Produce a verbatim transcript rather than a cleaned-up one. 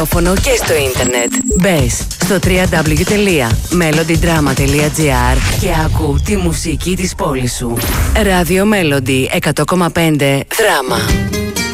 και στο ίντερνετ. Μπες στο double-u double-u double-u τελεία melody drama τελεία gr και άκου τη μουσική της πόλης σου. Ράδιο Melody εκατό κόμμα πέντε Δράμα.